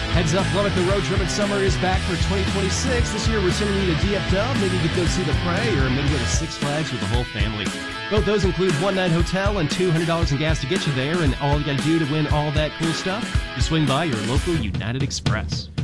Heads up, Lubbock, the road trip in summer is back for 2026. This year we're sending you to DFW. Maybe you could go see the Prey, or maybe go to Six Flags with the whole family. Both those include one-night hotel and $200 in gas to get you there, and all you got to do to win all that cool stuff, you swing by your local United Express.